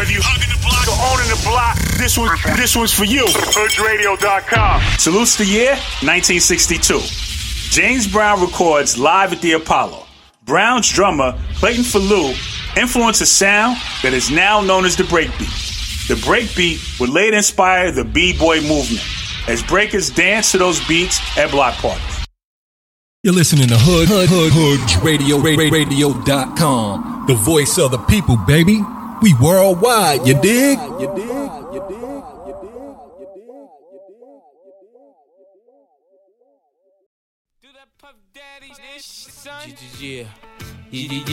If you hugging the block or owning the block, this one's for you. HoodRadio.com. Salutes the year 1962. James Brown records live at the Apollo. Brown's drummer, Clayton Falou, influenced a sound that is now known as the breakbeat. The breakbeat would later inspire the B-boy movement, as breakers dance to those beats at block parties. You're listening to HoodRadio.com, the voice of the people, baby. We worldwide, you dig? Yeah.